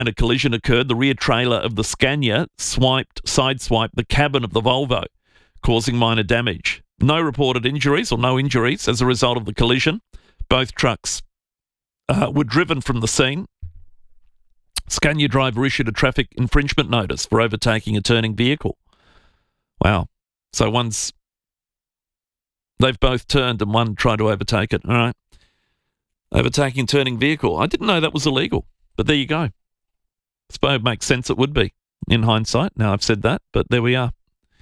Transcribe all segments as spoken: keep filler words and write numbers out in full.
and a collision occurred. The rear trailer of the Scania swiped, sideswiped the cabin of the Volvo, causing minor damage. No reported injuries or no injuries as a result of the collision. Both trucks uh, were driven from the scene. Scania driver issued a traffic infringement notice for overtaking a turning vehicle. Wow. So one's... They've both turned and one tried to overtake it. All right. Overtaking turning vehicle. I didn't know that was illegal, but there you go. I suppose it makes sense it would be in hindsight. Now I've said that, but there we are.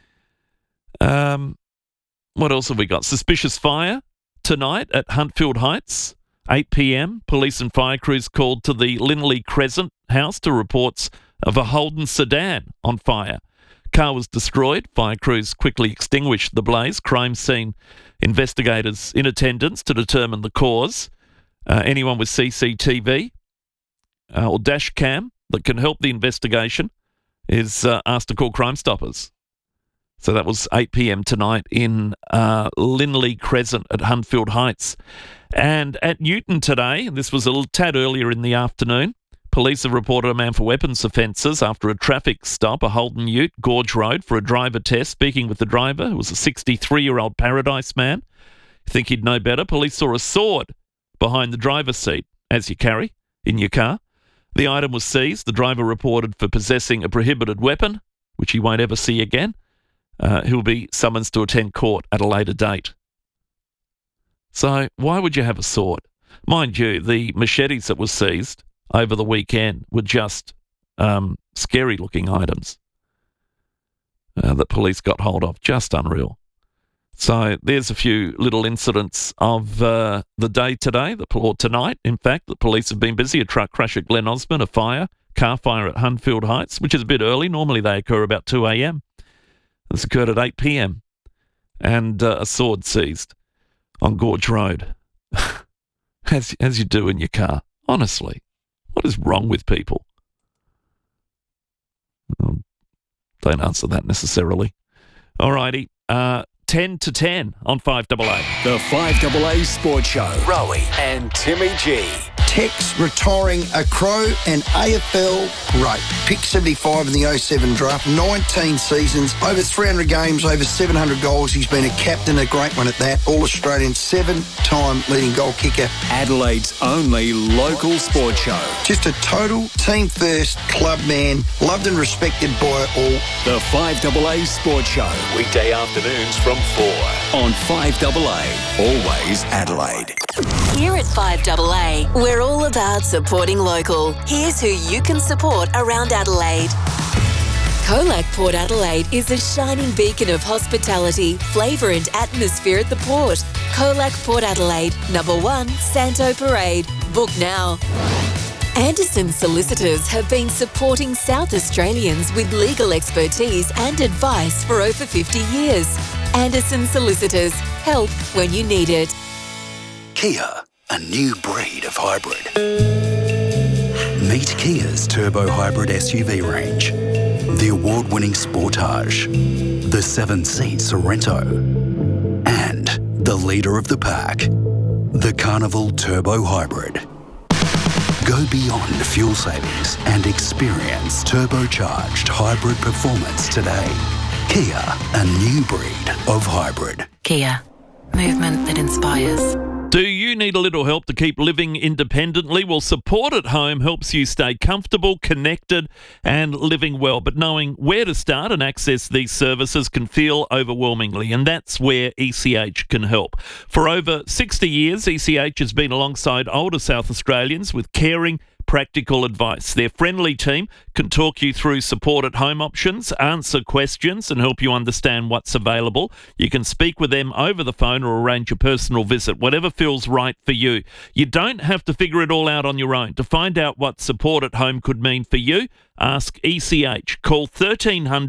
Um, what else have we got? Suspicious fire tonight at Huntfield Heights, eight p.m. Police and fire crews called to the Linley Crescent house to reports of a Holden sedan on fire. Car was destroyed. Fire crews quickly extinguished the blaze. Crime scene investigators in attendance to determine the cause. Uh, anyone with C C T V uh, or dash cam that can help the investigation is uh, asked to call Crime Stoppers. So that was eight p.m. tonight in uh, Linley Crescent at Huntfield Heights. And at Newton today, this was a little tad earlier in the afternoon, police have reported a man for weapons offences after a traffic stop, a Holden Ute, Gorge Road, for a driver test. Speaking with the driver, who was a sixty-three-year-old Paradise man. You think he'd know better? Police saw a sword behind the driver's seat, as you carry in your car. The item was seized. The driver reported for possessing a prohibited weapon, which he won't ever see again. Uh, he'll be summoned to attend court at a later date. So why would you have a sword? Mind you, the machetes that were seized over the weekend were just um, scary-looking items uh, that police got hold of. Just unreal. So there's a few little incidents of uh, the day today, the, or tonight, in fact. The police have been busy. A truck crash at Glen Osmond, a fire, car fire at Huntfield Heights, which is a bit early. Normally they occur about two a.m. This occurred at eight p.m. And uh, a sword seized on Gorge Road. as, as you do in your car. Honestly, what is wrong with people? Well, don't answer that necessarily. All righty. Uh, ten to ten on five A A. The five A A Sports Show. Rowie and Timmy G. Tex retiring a Crow and A F L great. Pick seventy-five in the oh seven draft, nineteen seasons, over three hundred games, over seven hundred goals. He's been a captain, a great one at that. All-Australian, seven-time leading goal kicker. Adelaide's only local sports show. Just a total team-first club man, loved and respected by all. The five A A Sports Show. Weekday afternoons from four on five A A. Always Adelaide. Here at five A A, we're all about supporting local. Here's who you can support around Adelaide. Colac Port Adelaide is a shining beacon of hospitality, flavour and atmosphere at the port. Colac Port Adelaide, number one, Santo Parade. Book now. Anderson Solicitors have been supporting South Australians with legal expertise and advice for over fifty years. Anderson Solicitors, help when you need it. Kia, a new breed of hybrid. Meet Kia's turbo hybrid S U V range. The award-winning Sportage, the seven-seat Sorrento, and the leader of the pack, the Carnival Turbo Hybrid. Go beyond fuel savings and experience turbocharged hybrid performance today. Kia, a new breed of hybrid. Kia, movement that inspires. Do you need a little help to keep living independently? Well, Support at Home helps you stay comfortable, connected and living well. But knowing where to start and access these services can feel overwhelmingly, and that's where E C H can help. For over sixty years, E C H has been alongside older South Australians with caring, practical advice. Their friendly team can talk you through support at home options, answer questions and help you understand what's available. You can speak with them over the phone or arrange a personal visit, whatever feels right for you. You don't have to figure it all out on your own. To find out what support at home could mean for you, ask E C H. Call thirteen hundred,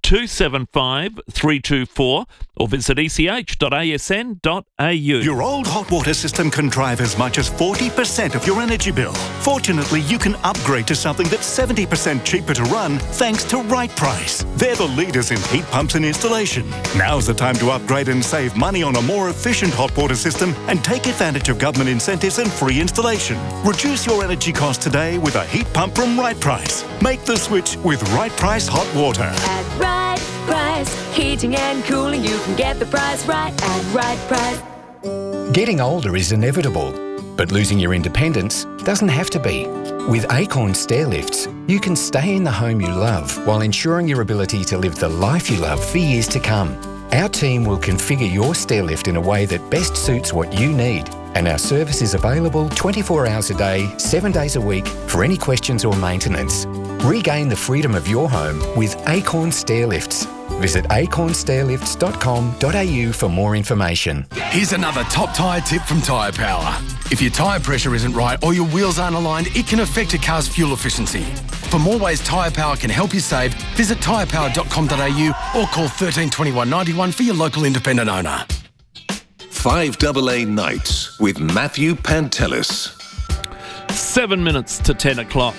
two seven five, three two four or visit e c h dot a s n dot a u. Your old hot water system can drive as much as forty percent of your energy bill. Fortunately, you can upgrade to something that's seventy percent cheaper to run thanks to Right Price. They're the leaders in heat pumps and installation. Now's the time to upgrade and save money on a more efficient hot water system and take advantage of government incentives and free installation. Reduce your energy costs today with a heat pump from Right Price. Make the switch with Right Price Hot Water. At Right Price, heating and cooling, you can get the price right at Right Price. Getting older is inevitable, but losing your independence doesn't have to be. With Acorn Stairlifts, you can stay in the home you love while ensuring your ability to live the life you love for years to come. Our team will configure your stairlift in a way that best suits what you need, and our service is available twenty-four hours a day, seven days a week for any questions or maintenance. Regain the freedom of your home with Acorn Stairlifts. Visit acorn stairlifts dot com dot a u for more information. Here's another top tyre tip from Tyre Power. If your tyre pressure isn't right or your wheels aren't aligned, it can affect a car's fuel efficiency. For more ways Tyre Power can help you save, visit tyre power dot com dot a u or call one three two one, nine one for your local independent owner. five A A Nights with Matthew Pantelis. Seven minutes to ten o'clock.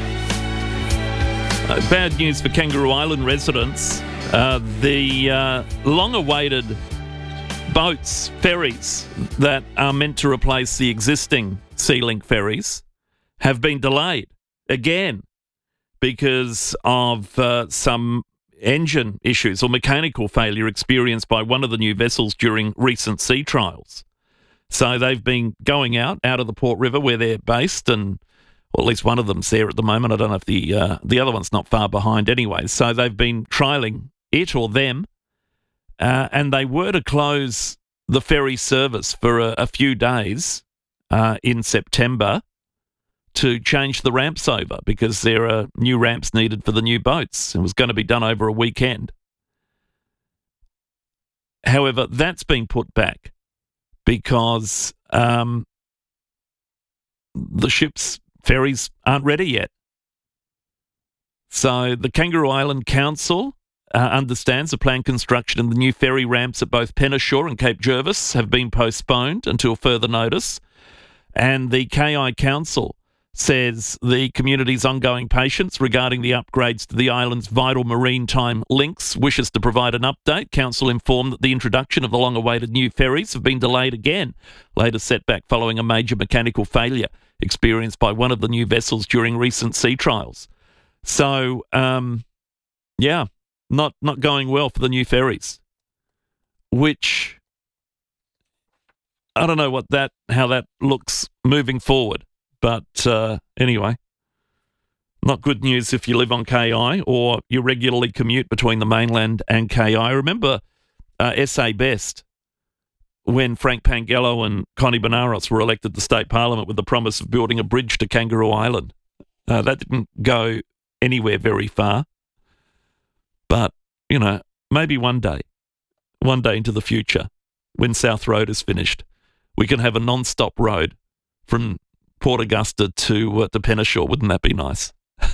Uh, bad news for Kangaroo Island residents. Uh, the uh, long-awaited boats, ferries that are meant to replace the existing Sea-Link ferries have been delayed again because of uh, some engine issues or mechanical failure experienced by one of the new vessels during recent sea trials. So they've been going out, out of the Port River where they're based, and or at least one of them's there at the moment. I don't know if the uh, the other one's not far behind anyway. So they've been trialling it or them, uh, and they were to close the ferry service for a, a few days uh, in September to change the ramps over because there are new ramps needed for the new boats. It was going to be done over a weekend. However, that's been put back because um, the ship's ferries aren't ready yet. So the Kangaroo Island Council uh, understands the planned construction and the new ferry ramps at both Penneshaw and Cape Jervis have been postponed until further notice. And the K I Council says the community's ongoing patience regarding the upgrades to the island's vital maritime links wishes to provide an update. Council informed that the introduction of the long-awaited new ferries have been delayed again, later setback following a major mechanical failure experienced by one of the new vessels during recent sea trials. So, um, yeah, not not going well for the new ferries, which I don't know what that how that looks moving forward. But uh, anyway, not good news if you live on K I or you regularly commute between the mainland and K I. I remember uh, S A Best when Frank Pangello and Connie Benaros were elected to state parliament with the promise of building a bridge to Kangaroo Island. Uh, that didn't go anywhere very far. But, you know, maybe one day, one day into the future, when South Road is finished, we can have a non-stop road from Port Augusta to, uh, to Penneshaw. Wouldn't that be nice?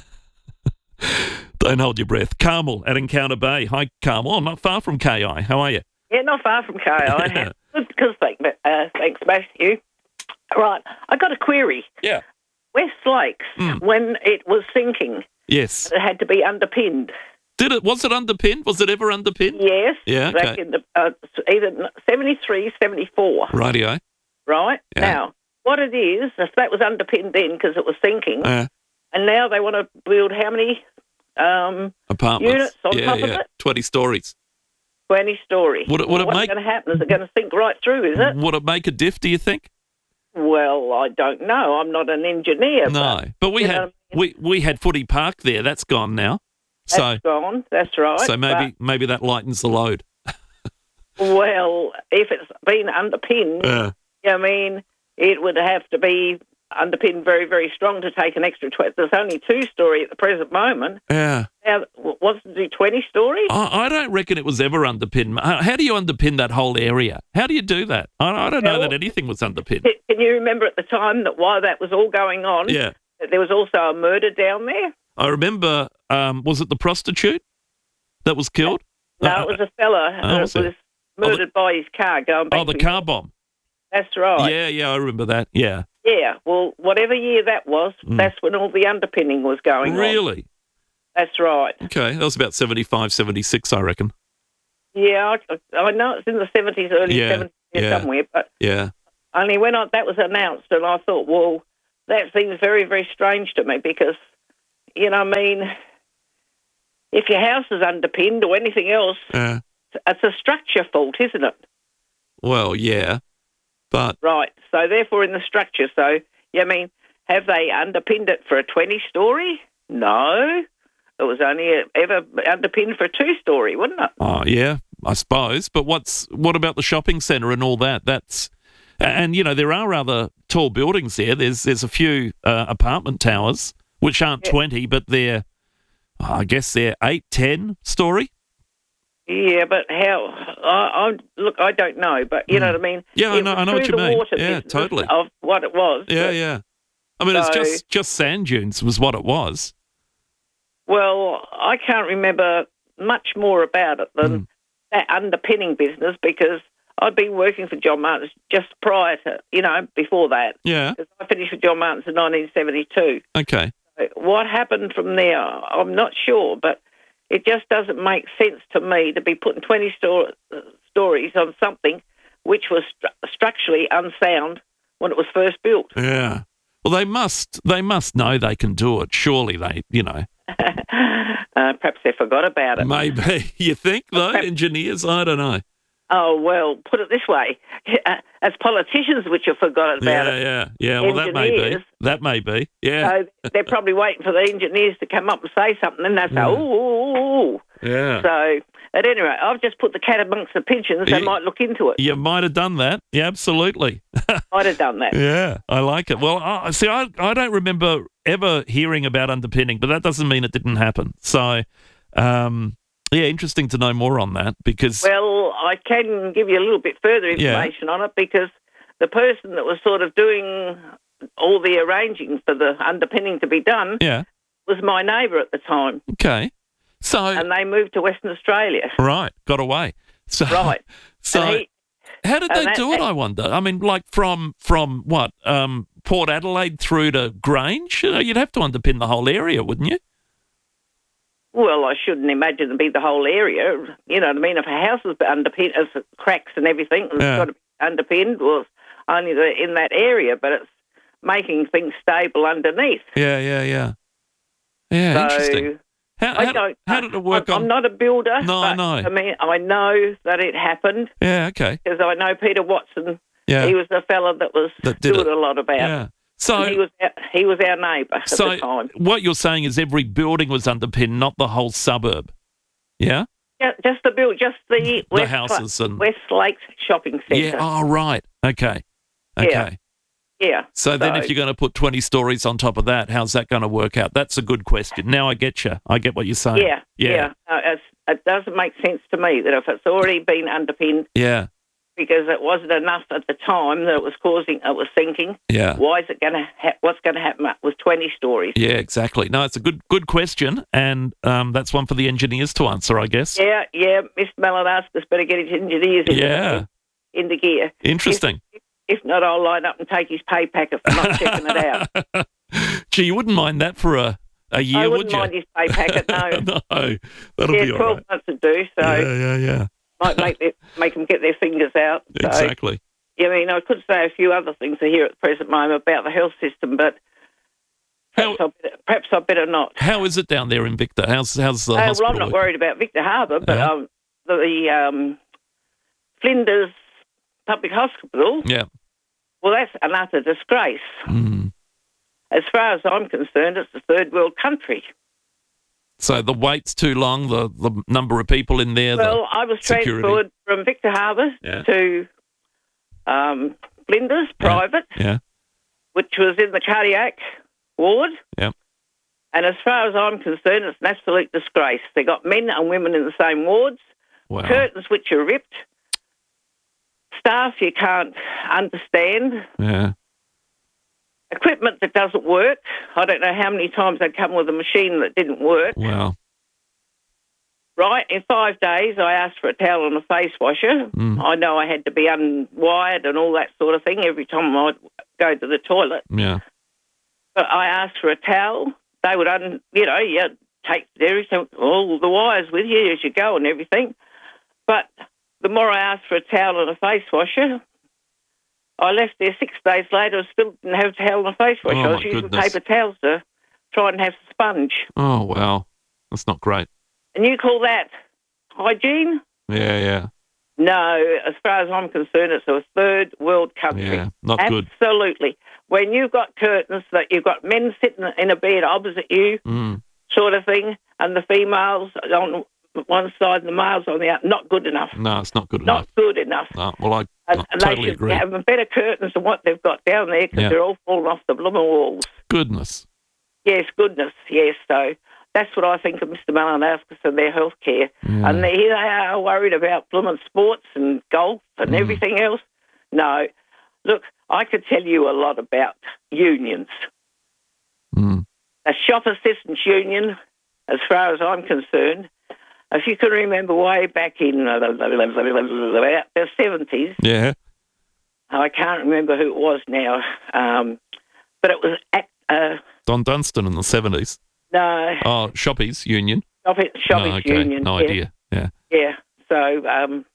Don't hold your breath. Carmel at Encounter Bay. Hi, Carmel. I'm not far from K I. How are you? Yeah, not far from K I. Yeah. Good, good thank, uh, thanks, Matthew. Right, I got a query. Yeah. West Lakes, mm. when it was sinking, yes, it had to be underpinned. Did it? Was it underpinned? Was it ever underpinned? Yes. Yeah, okay. Back in the, uh, either seventy-three, seventy-four. Rightio. Right? Yeah. Now, what it is, that was underpinned then because it was sinking, uh, and now they want to build how many um, apartments units on yeah, top yeah. of it? twenty stories. twenty stories. Would it, would it What's make, going to happen? Is it going to sink right through, is it? Would it make a diff, do you think? Well, I don't know. I'm not an engineer. No, but, but we had know, I mean, we, we had Footy Park there. That's gone now. That's so, gone. That's right. So maybe maybe that lightens the load. Well, if it's been underpinned, uh, I mean, it would have to be underpinned very, very strong to take an extra twenty. There's only two-storey at the present moment. Yeah. Now, what's to do twenty-storey? I, I don't reckon it was ever underpinned. How do you underpin that whole area? How do you do that? I, I don't know well, that anything was underpinned. Can you remember at the time that while that was all going on, yeah. that there was also a murder down there? I remember, um, was it the prostitute that was killed? No, Uh, it was a fella oh, that was was, it? murdered by his car going back Oh, the to car bomb. That's right. Yeah, yeah, I remember that. Yeah. Yeah, well, whatever year that was, Mm. that's when all the underpinning was going on. Really? That's right. Okay, that was about seventy-five, seventy-six, I reckon. Yeah, I, I know it's in the seventies, early Yeah, seventies yeah. somewhere, but Yeah. only when I, that was announced, and I thought, well, that seems very, very strange to me because, you know, I mean, if your house is underpinned or anything else, Uh, it's a structure fault, isn't it? well, yeah, but Right. So therefore, in the structure, so yeah, I mean, have they underpinned it for a twenty-story? No, it was only ever underpinned for a two-story, wasn't it? oh, yeah, I suppose. But what's what about the shopping centre and all that? That's and you know there are other tall buildings there. There's there's a few uh, apartment towers which aren't Yeah. twenty, but they're I guess they're eight, ten story. Yeah, but how? I, I look, I don't know, but you know what I mean. Yeah, I It know- was I know what through you the mean. water Yeah, business totally. Of what it was. Yeah, but- yeah. I mean, it's So- just just sand dunes was what it was. Well, I can't remember much more about it than Mm. that underpinning business because I'd been working for John Martins just prior to, you know, before that. Yeah. Because I finished with John Martins in nineteen seventy-two. Okay. What happened from there, I'm not sure, but it just doesn't make sense to me to be putting twenty sto- stories on something which was stru- structurally unsound when it was first built. Yeah. Well, they must they must know they can do it. Surely they, you know. uh, perhaps they forgot about it. Maybe. You think, though, engineers? I don't know. Oh, well, put it this way. As politicians which have forgotten about Yeah, it. yeah, yeah. Well, that may be. engineers- That may be. Yeah. So they're probably waiting for the engineers to come up and say something, and they say, Yeah. ooh, ooh, ooh. Yeah. So, at any rate, I've just put the cat amongst the pigeons. They Yeah. might look into it. You might have done that. Yeah, absolutely. Might have done that. Yeah, I like it. Well, I, see, I I don't remember ever hearing about underpinning, but that doesn't mean it didn't happen. So, um, yeah, interesting to know more on that because Well, I can give you a little bit further Yeah. information on it because the person that was sort of doing all the arranging for the underpinning to be done yeah, was my neighbour at the time. okay. So And they moved to Western Australia. right, got away. So Right. So And he- how did and they that- do it? I wonder. I mean, like from from what um, Port Adelaide through to Grange, You know, you'd have to underpin the whole area, wouldn't you? Well, I shouldn't imagine it'd be the whole area. You know what I mean? If a house is underpinned, as cracks and everything, and Yeah. it's got to be underpinned, well, it's only the, in that area, but it's making things stable underneath. Yeah, yeah, yeah. Yeah, So, interesting. How, I how, don't. how did it work I'm, on? I'm not a builder. No, I but, know. I mean, I know that it happened Yeah, okay. because I know Peter Watson. Yeah. He was the fella that was That did doing it. a lot about Yeah. it. So And he was our, he was our neighbour at So the time. what you're saying is every building was underpinned, not the whole suburb. Yeah? Yeah, just the build, just the, West, houses and- West Lakes Shopping Centre. Yeah. Oh, right. Okay. Okay. Yeah. Yeah. So then if you're going to put twenty stories on top of that, how's that going to work out? That's a good question. Now I get you. I get what you're saying. Yeah, Yeah. yeah. Uh, it's, it doesn't make sense to me that if it's already been underpinned Yeah. because it wasn't enough at the time that it was causing, it was sinking. Yeah. Why is it going to? Ha- what's going to happen with twenty stories? Yeah, exactly. No, it's a good good question, and um, that's one for the engineers to answer, I guess. Yeah, yeah. Mister Malinowskis better get his engineers into, Yeah. into gear. Interesting. If, if not, I'll line up and take his pay packet for not checking it out. Gee, you wouldn't mind that for a, a year, I would wouldn't you? mind his pay packet, no. no, that'll yeah, be all twelve right. months to do, so Yeah, yeah, yeah. might make their, make them get their fingers out. So. Exactly. Yeah, I mean, I could say a few other things here at the present moment about the health system, but perhaps, I, better, perhaps I better not. How is it down there in Victor? How's how's the Uh, well, hospital? I'm not worried about Victor Harbour, but Yeah. um, the um, Flinders Public Hospital, Yeah. well, that's an utter disgrace. Mm. As far as I'm concerned, it's a third world country. So the wait's too long. The the number of people in there. Well, the I was security. transferred from Victor Harbour Yeah. to um, Flinders Private, Yeah. which was in the cardiac ward. Yeah. And as far as I'm concerned, it's an absolute disgrace. They got men and women in the same wards, Wow. curtains which are ripped, staff you can't understand, Yeah. equipment that doesn't work. I don't know how many times they come with a machine that didn't work. Wow. Right, in five days I asked for a towel and a face washer. Mm. I know I had to be unwired and all that sort of thing every time I'd go to the toilet. Yeah. But I asked for a towel. They would, un, you know, you take everything, all the wires with you as you go and everything. But the more I asked for a towel and a face washer, I left there six days later and still didn't have a towel and a face washer. Oh, I was my using goodness. paper towels to try and have a sponge. Oh, wow. That's not great. And you call that hygiene? Yeah, yeah. No, as far as I'm concerned, it's a third world country. Yeah, not good. Absolutely. When you've got curtains that you've got men sitting in a bed opposite you, Mm. sort of thing, and the females on one side and the males on the other, not good enough. No, it's not good Not enough. good enough. No, well, I, And, I and totally they should agree. have better curtains than what they've got down there because Yeah. they're all falling off the blooming walls. Goodness. Yes, goodness, yes. So that's what I think of Mister Malinowskis and their health care. Yeah. And they, here they are worried about blooming sports and golf and Mm. everything else. No. Look, I could tell you a lot about unions. Mm. The Shop Assistants Union, as far as I'm concerned, if you can remember way back in uh, the seventies, Yeah. I can't remember who it was now, um, but it was at, uh, Don Dunstan in the seventies. no, Oh, Shoppies Union. Shop, Shoppers oh, okay. Union. No yeah. idea. Yeah. Yeah, so um,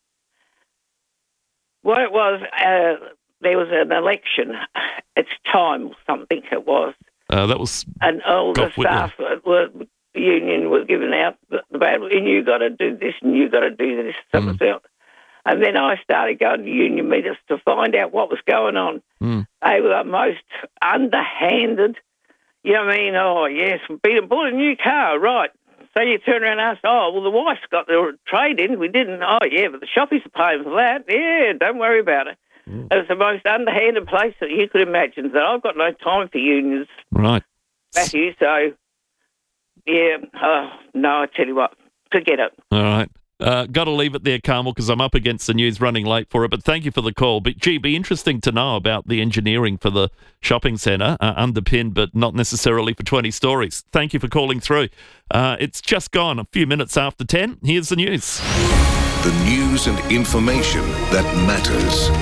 what it was, uh, there was an election. It's time or something it was. Uh, that was And all the Gough Whitlam. staff were, the union was giving out the, the bad, and you got to do this and you got to do this. Mm. Mm. And then I started going to union meetings to find out what was going on. Mm. They were the most underhanded. You know what I mean? Oh, yes, we've been bought a new car, right. So you turn around and ask, oh, well, the wife's got the trade in. We didn't. Oh, yeah, but the shoppies are paying for that. Yeah, don't worry about it. Mm. It was the most underhanded place that you could imagine. So I've got no time for unions, Right. Matthew. So, yeah, oh, no, I tell you what, forget it. All right. Uh, got to leave it there, Carmel, because I'm up against the news, running late for it. But thank you for the call. But, gee, be interesting to know about the engineering for the shopping centre, uh, underpinned, but not necessarily for twenty stories. Thank you for calling through. Uh, it's just gone a few minutes after ten. Here's the news. The news and information that matters.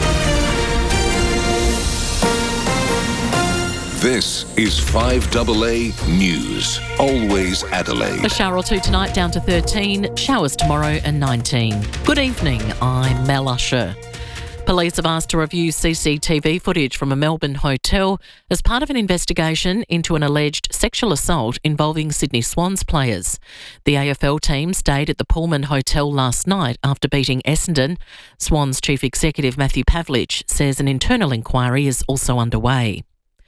This is five A A News. Always Adelaide. A shower or two tonight, down to thirteen. Showers tomorrow and nineteen. Good evening, I'm Mel Usher. Police have asked to review C C T V footage from a Melbourne hotel as part of an investigation into an alleged sexual assault involving Sydney Swans players. The A F L team stayed at the Pullman Hotel last night after beating Essendon. Swans Chief Executive Matthew Pavlich says an internal inquiry is also underway.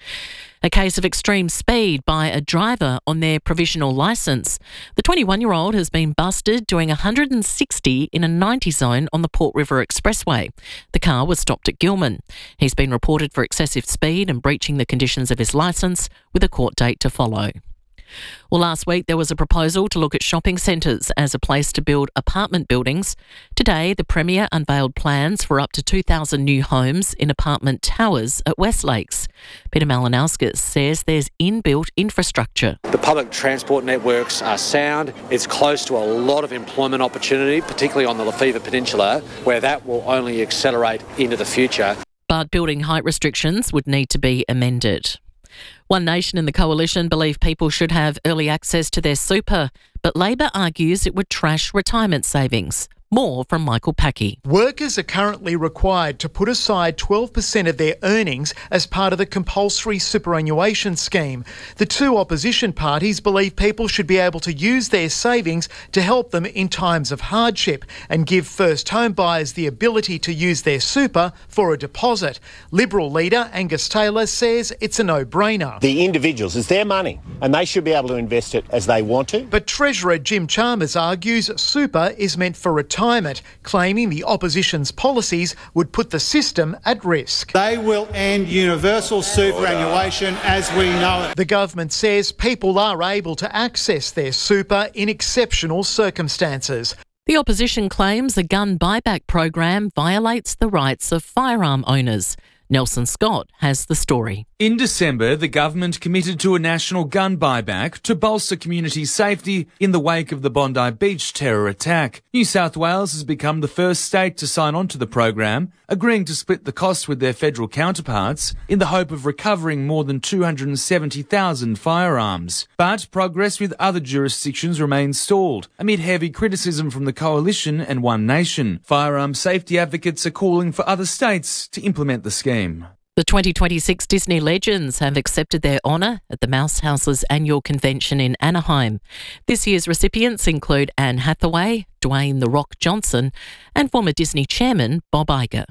A case of extreme speed by a driver on their provisional licence. The twenty-one-year-old has been busted doing one hundred sixty in a ninety zone on the Port River Expressway. The car was stopped at Gilman. He's been reported for excessive speed and breaching the conditions of his licence, with a court date to follow. Well, last week there was a proposal to look at shopping centres as a place to build apartment buildings. Today, the Premier unveiled plans for up to two thousand new homes in apartment towers at West Lakes. Peter Malinowskis says there's inbuilt infrastructure. The public transport networks are sound. It's close to a lot of employment opportunity, particularly on the Lefevre Peninsula, where that will only accelerate into the future. But building height restrictions would need to be amended. One Nation and the Coalition believe people should have early access to their super, but Labor argues it would trash retirement savings. More from Michael Packey. Workers are currently required to put aside twelve percent of their earnings as part of the compulsory superannuation scheme. The two opposition parties believe people should be able to use their savings to help them in times of hardship and give first home buyers the ability to use their super for a deposit. Liberal leader Angus Taylor says it's a no-brainer. The individuals, it's their money and they should be able to invest it as they want to. But Treasurer Jim Chalmers argues super is meant for retirement. Retirement, claiming the opposition's policies would put the system at risk. They will end universal superannuation as we know it. The government says people are able to access their super in exceptional circumstances. The opposition claims a gun buyback program violates the rights of firearm owners. Nelson Scott has the story. In December, the government committed to a national gun buyback to bolster community safety in the wake of the Bondi Beach terror attack. New South Wales has become the first state to sign on to the program, agreeing to split the cost with their federal counterparts in the hope of recovering more than two hundred seventy thousand firearms. But progress with other jurisdictions remains stalled amid heavy criticism from the Coalition and One Nation. Firearm safety advocates are calling for other states to implement the scheme. The twenty twenty-six Disney Legends have accepted their honour at the Mouse House's annual convention in Anaheim. This year's recipients include Anne Hathaway, Dwayne "The Rock" Johnson and former Disney chairman Bob Iger.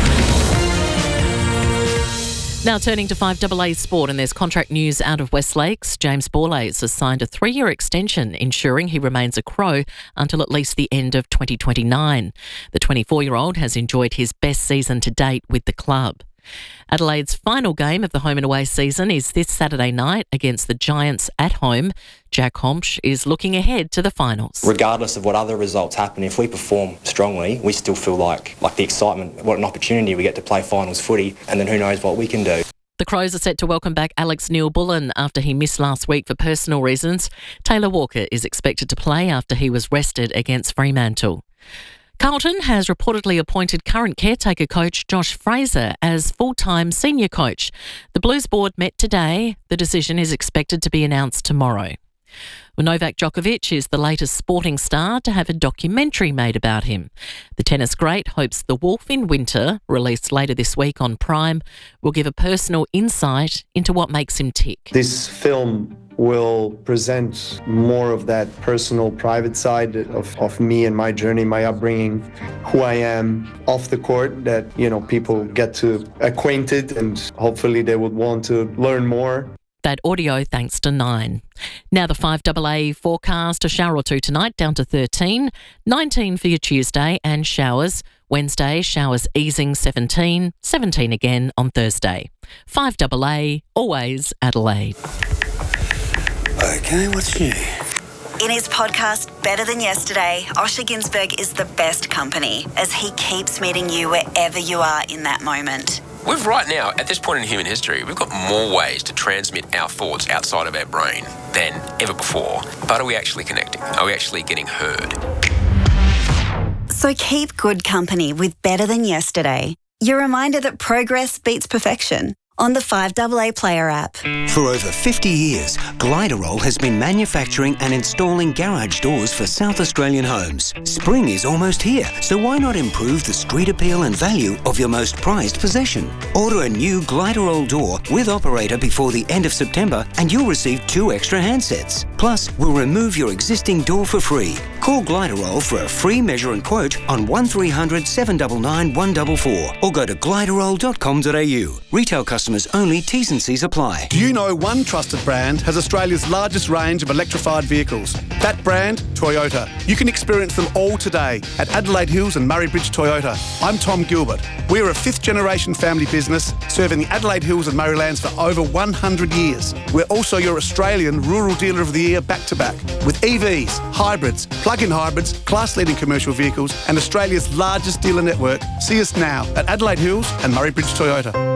Now turning to five A A Sport, and there's contract news out of West Lakes. James Borlase has signed a three-year extension, ensuring he remains a Crow until at least the end of twenty twenty-nine. The twenty-four-year-old has enjoyed his best season to date with the club. Adelaide's final game of the home and away season is this Saturday night against the Giants at home. Jack Homsch is looking ahead to the finals. Regardless of what other results happen, if we perform strongly, we still feel like like the excitement, what an opportunity we get to play finals footy, and then who knows what we can do. The Crows are set to welcome back Alex Neil-Bullen after he missed last week for personal reasons. Taylor Walker is expected to play after he was rested against Fremantle. Carlton has reportedly appointed current caretaker coach Josh Fraser as full-time senior coach. The Blues board met today. The decision is expected to be announced tomorrow. Well, Novak Djokovic is the latest sporting star to have a documentary made about him. The tennis great hopes The Wolf in Winter, released later this week on Prime, will give a personal insight into what makes him tick. This film will present more of that personal, private side of, of me and my journey, my upbringing, who I am off the court, that, you know, people get to acquainted and hopefully they would want to learn more. That audio thanks to Nine. Now the five A A forecast, a shower or two tonight down to thirteen, nineteen for your Tuesday and showers. Wednesday, showers easing seventeen, seventeen again on Thursday. five A A, always Adelaide. Okay, what's new? In his podcast, Better Than Yesterday, Osher Ginsberg is the best company as he keeps meeting you wherever you are in that moment. We've right now, at this point in human history, we've got more ways to transmit our thoughts outside of our brain than ever before. But are we actually connecting? Are we actually getting heard? So keep good company with Better Than Yesterday. Your reminder that progress beats perfection. On the five A A Player app. For over fifty years, Gliderol has been manufacturing and installing garage doors for South Australian homes. Spring is almost here, so why not improve the street appeal and value of your most prized possession? Order a new Gliderol door with operator before the end of September and you'll receive two extra handsets. Plus, we'll remove your existing door for free. Call Gliderol for a free measure and quote on one three hundred, seven nine nine, one four four or go to gliderol dot com dot a u. Retail customers only, T's and C's apply. Do you know one trusted brand has Australia's largest range of electrified vehicles? That brand, Toyota. You can experience them all today at Adelaide Hills and Murray Bridge Toyota. I'm Tom Gilbert. We're a fifth generation family business serving the Adelaide Hills and Murraylands for over one hundred years. We're also your Australian Rural Dealer of the Year back to back with E Vs, hybrids, plug-in hybrids, class-leading commercial vehicles and Australia's largest dealer network. See us now at Adelaide Hills and Murray Bridge Toyota.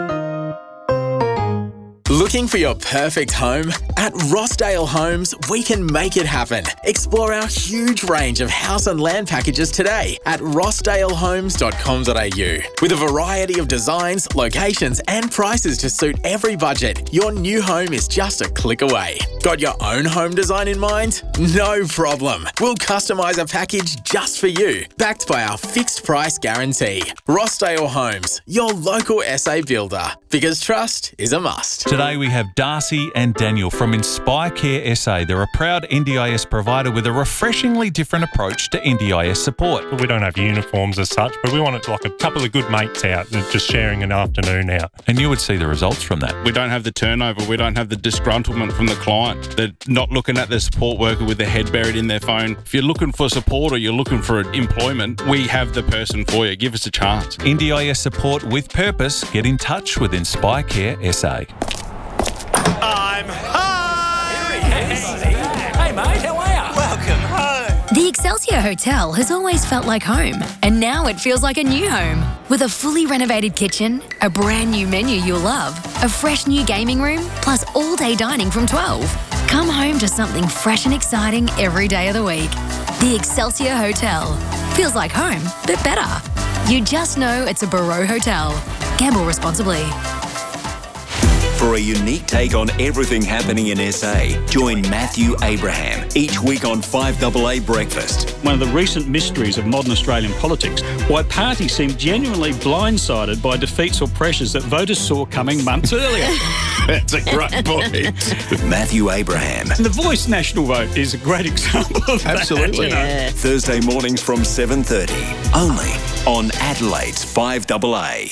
Looking for your perfect home? At Rossdale Homes, we can make it happen. Explore our huge range of house and land packages today at rossdale homes dot com dot a u. With a variety of designs, locations and prices to suit every budget, your new home is just a click away. Got your own home design in mind? No problem. We'll customise a package just for you, backed by our fixed price guarantee. Rossdale Homes, your local S A builder. Because trust is a must. Today we have Darcy and Daniel from Inspire Care S A. They're a proud N D I S provider with a refreshingly different approach to N D I S support. We don't have uniforms as such, but we want it like a couple of good mates out and just sharing an afternoon out. And you would see the results from that. We don't have the turnover. We don't have the disgruntlement from the client. They're not looking at the support worker with their head buried in their phone. If you're looking for support or you're looking for employment, we have the person for you. Give us a chance. N D I S support with purpose. Get in touch with Inspire Care S A. I'm home! Here he is. Hey, mate, how are you? Welcome home. The Excel Excelsior Hotel has always felt like home, and now it feels like a new home. With a fully renovated kitchen, a brand new menu you'll love, a fresh new gaming room, plus all-day dining from twelve. Come home to something fresh and exciting every day of the week. The Excelsior Hotel. Feels like home, but better. You just know it's a Barreau Hotel. Gamble responsibly. For a unique take on everything happening in S A, join Matthew Abraham each week on five A A Breakfast. One of the recent mysteries of modern Australian politics, why parties seem genuinely blindsided by defeats or pressures that voters saw coming months earlier. That's a great point. With Matthew Abraham. The Voice National Vote is a great example of Absolutely. that. Yeah. Thursday mornings from seven thirty, only on Adelaide's five A A.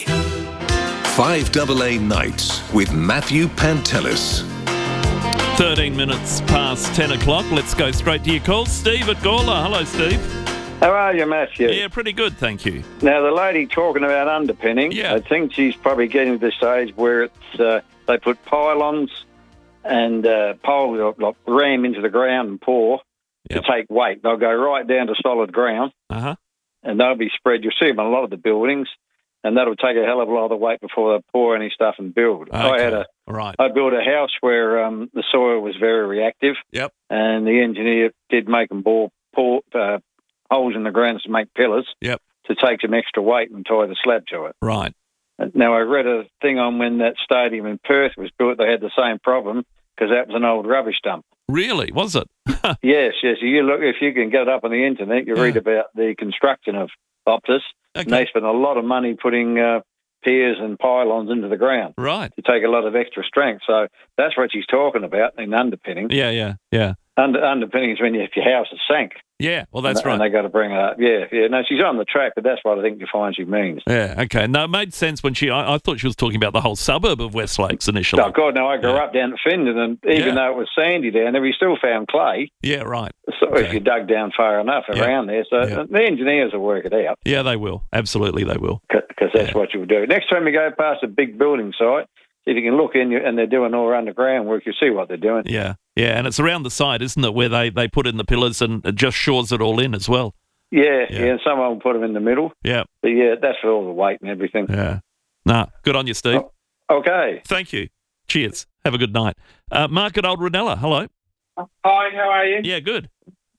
five A A Nights with Matthew Pantelis. thirteen minutes past ten o'clock. Let's go straight to your calls. Steve at Gawler. Hello, Steve. How are you, Matthew? Yeah, pretty good, thank you. Now, the lady talking about underpinning, yeah. I think she's probably getting to the stage where it's uh, they put pylons and uh, poles, like ram into the ground and pour yep. to take weight. They'll go right down to solid ground, uh-huh. and they'll be spread. You'll see them in a lot of the buildings. And that'll take a hell of a lot of weight before they pour any stuff and build. Okay. I had a, right. I built a house where um, the soil was very reactive. Yep. And the engineer did make them bore, pour uh, holes in the ground to make pillars. Yep. To take some extra weight and tie the slab to it. Right. Now I read a thing on when that stadium in Perth was built. They had the same problem because that was an old rubbish dump. Really? Was it? yes, yes. You look if you can get it up on the internet. You yeah. read about the construction of Optus. Okay. And they spent a lot of money putting uh, piers and pylons into the ground. Right. To take a lot of extra strength. So that's what she's talking about in underpinning. Yeah, yeah, yeah. Under, underpinning is when you, if your house is sank. Yeah, well, that's and, right. And they got to bring it up. Yeah, yeah. No, she's on the track, but that's what I think you find she means. Yeah, okay. No, it made sense when she, I, I thought she was talking about the whole suburb of West Lakes initially. Oh, God, no, I grew yeah. up down at Findon, and even yeah. though it was sandy down there, we still found clay. Yeah, right. So okay. if you dug down far enough yeah. around there. So yeah. the engineers will work it out. Yeah, they will. Absolutely, they will. Because that's yeah. what you'll do. Next time you go past a big building site, if you can look in and they're doing all underground work, you see what they're doing. Yeah, yeah, and it's around the side, isn't it, where they, they put in the pillars and it just shores it all in as well. Yeah, yeah, yeah, and some of them put them in the middle. Yeah. But yeah, that's for all the weight and everything. Yeah. Nah, good on you, Steve. Oh, okay. Thank you. Cheers. Have a good night. Uh, Mark at Old Ranella, hello. Hi, how are you? Yeah, good.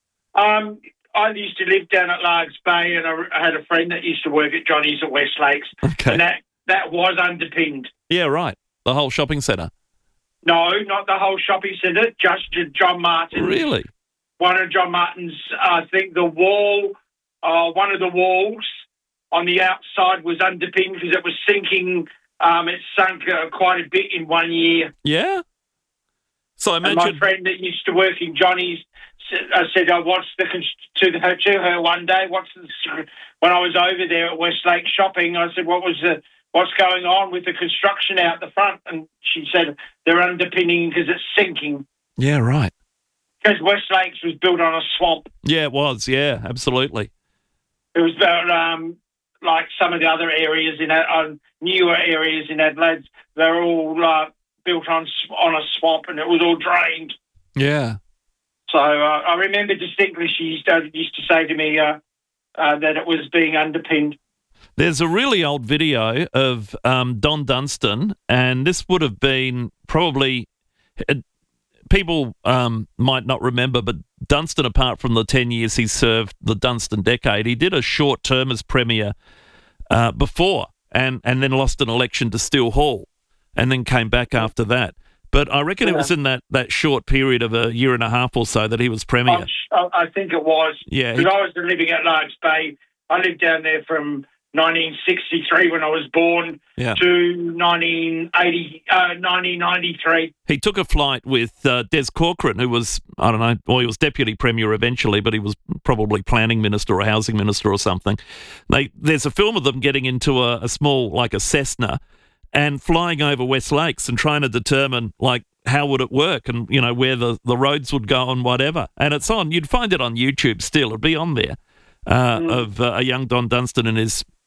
Um, I used to live down at Largs Bay, and I, I had a friend that used to work at Johnny's at West Lakes. Okay. And that, that was underpinned. Yeah, right. The whole shopping centre. No, not the whole shopping centre, just John Martin. Really? One of John Martin's, I think the wall, uh, one of the walls on the outside was underpinned because it was sinking. Um, it sunk uh, quite a bit in one year. Yeah? So I imagine... And my friend that used to work in Johnny's, I said, "I watched the to her to her one day. What's the, when I was over there at Westlake shopping? I said, what was the what's going on with the construction out the front?" And she said, "They're underpinning because it's sinking." Yeah, right. Because West Lakes was built on a swamp. Yeah, it was. Yeah, absolutely. It was about um, like some of the other areas in uh, newer areas in Adelaide. They're all uh, built on on a swamp, and it was all drained. Yeah. So uh, I remember distinctly she used to, used to say to me uh, uh, that it was being underpinned. There's a really old video of um, Don Dunstan, and this would have been probably uh, people um, might not remember, but Dunstan, apart from the ten years he served, the Dunstan decade, he did a short term as Premier uh, before and, and then lost an election to Steele Hall and then came back after that. But I reckon yeah. it was in that, that short period of a year and a half or so that he was Premier. I, I think it was. Yeah. Because I was living at Largs Bay. I lived down there from nineteen sixty-three when I was born yeah. to nineteen eighty, uh, nineteen ninety-three. He took a flight with uh, Des Corcoran, who was, I don't know, well, he was Deputy Premier eventually, but he was probably Planning Minister or Housing Minister or something. They, there's a film of them getting into a, a small, like a Cessna, and flying over West Lakes and trying to determine, like, how would it work and, you know, where the, the roads would go and whatever. And it's on, you'd find it on YouTube still, it'd be on there, uh, mm. of uh, a young Don Dunstan in his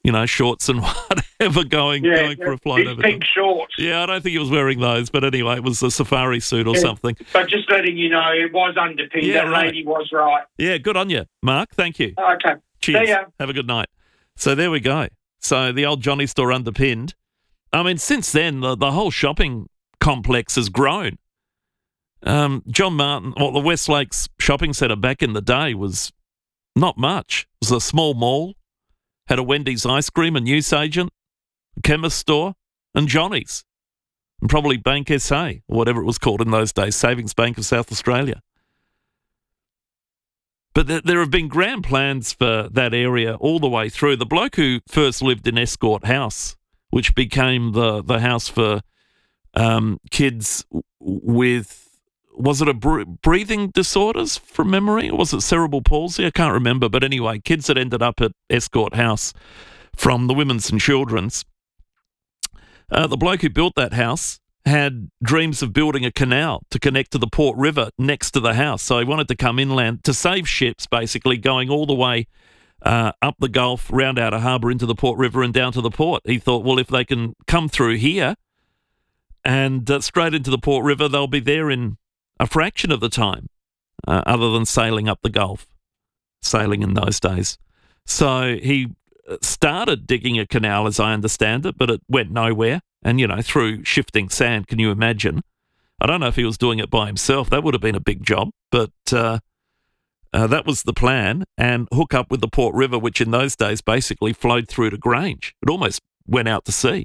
you know, shorts and whatever going, Yeah, going for a flight his over pink there. shorts. Yeah, I don't think he was wearing those, but anyway, it was a safari suit or Yeah. something. But just letting you know, it was underpinned. Yeah, that right. lady was right. Yeah, good on you, Mark. Thank you. Okay. Cheers. See ya. Have a good night. So there we go. So the old Johnny store underpinned. I mean, since then, the, the whole shopping complex has grown. Um, John Martin, well, the West Lakes shopping centre back in the day was not much. It was a small mall, had a Wendy's ice cream, a newsagent, a chemist store, and Johnny's. And probably Bank S A, or whatever it was called in those days, Savings Bank of South Australia. But th- there have been grand plans for that area all the way through. The bloke who first lived in Escort House, which became the, the house for um, kids with, was it a br- breathing disorders from memory? Or was it cerebral palsy? I can't remember. But anyway, kids that ended up at Escort House from the Women's and Children's. Uh, the bloke who built that house had dreams of building a canal to connect to the Port River next to the house. So he wanted to come inland to save ships, basically, going all the way uh, up the Gulf, round out of harbour into the Port River and down to the port. He thought, well, if they can come through here and uh, straight into the Port River, they'll be there in a fraction of the time, uh, other than sailing up the Gulf, sailing in those days. So he started digging a canal, as I understand it, but it went nowhere. And, you know, through shifting sand, can you imagine? I don't know if he was doing it by himself. That would have been a big job. But uh, uh, that was the plan, and hook up with the Port River, which in those days basically flowed through to Grange. It almost went out to sea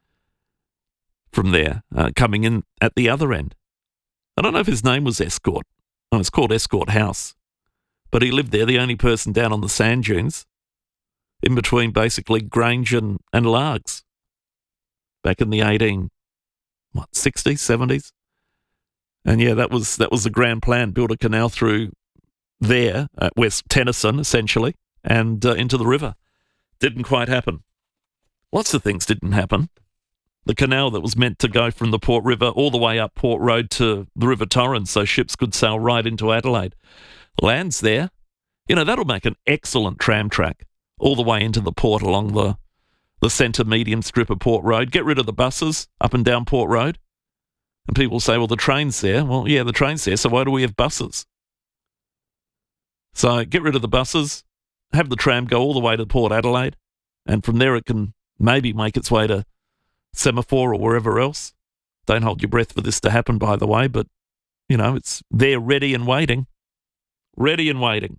from there, uh, coming in at the other end. I don't know if his name was Escort. Oh, it's called Escort House. But he lived there, the only person down on the sand dunes, in between basically Grange and, and Largs. Back in the eighteen, what, sixties, seventies? And yeah, that was that was the grand plan, build a canal through there, at West Tennyson, essentially, and uh, into the river. Didn't quite happen. Lots of things didn't happen. The canal that was meant to go from the Port River all the way up Port Road to the River Torrens so ships could sail right into Adelaide. Land's there. You know, that'll make an excellent tram track all the way into the port along the the centre median strip of Port Road. Get rid of the buses up and down Port Road. And people say, well, the train's there. Well, yeah, the train's there, so why do we have buses? So get rid of the buses, have the tram go all the way to Port Adelaide, and from there it can maybe make its way to Semaphore or wherever else. Don't hold your breath for this to happen, by the way, but, you know, it's there ready and waiting. Ready and waiting.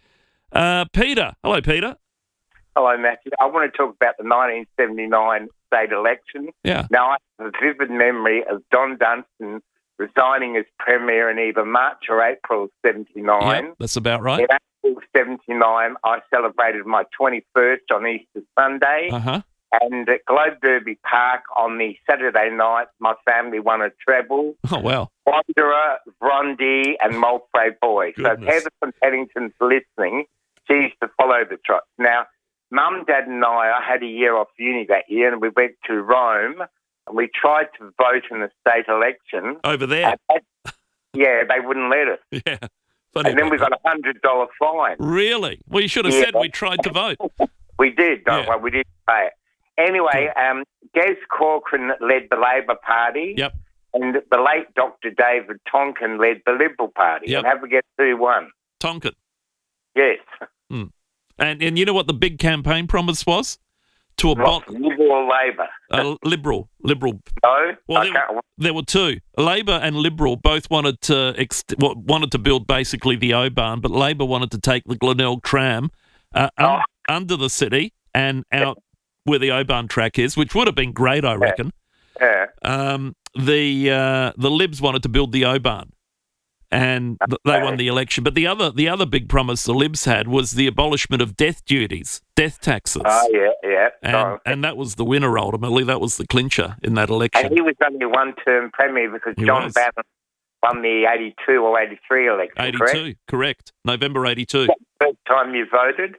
Uh, Peter. Hello, Peter. Hello, Matthew. I want to talk about the nineteen seventy-nine state election. Yeah. Now, I have a vivid memory of Don Dunstan resigning as Premier in either March or April of seventy-nine. Yeah, that's about right. In April seventy-nine, I celebrated my twenty-first on Easter Sunday. Uh-huh. And at Globe Derby Park on the Saturday night, my family won a treble. Oh, wow. Wanderer, Vrondi and Mulfray Boy. So if Goodness. Heather from Paddington's listening, she used to follow the trot. Now, Mum, Dad and I, I had a year off uni that year and we went to Rome and we tried to vote in the state election. Over there? And, yeah, they wouldn't let us. Yeah. Funny and then about we got a one hundred dollars fine. Really? Well, you should have Yeah. said we tried to vote. We did, don't Yeah. we? We did pay it. Anyway, um, Des Corcoran led the Labor Party. Yep. And the late Doctor David Tonkin led the Liberal Party. Yep. And have we get who won? Tonkin. Yes. Hmm. And and you know what the big campaign promise was? To abolish Liberal or Labor? uh, Liberal, Liberal. No, Well, I there, can't. there were two. Labor and Liberal both wanted to ex- well, wanted to build basically the O-Bahn, but Labor wanted to take the Glenelg tram uh, un- Oh. under the city and out where the O-Bahn track is, which would have been great, I reckon. Yeah. Um, the uh, the Libs wanted to build the O-Bahn, and th- they won the election. But the other the other big promise the Libs had was the abolishment of death duties, death taxes. Oh, yeah, yeah. And, Oh. and that was the winner, ultimately. That was the clincher in that election. And he was only one-term Premier because He John was. Bannon won the eighty-two or eighty-three election, eighty-two, correct? correct. November eighty-two. First time you voted?